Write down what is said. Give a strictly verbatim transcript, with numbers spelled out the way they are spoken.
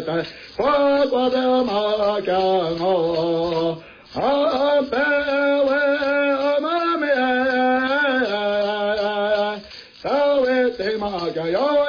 在花果的马江哦，啊北为马面，大为的马江哟。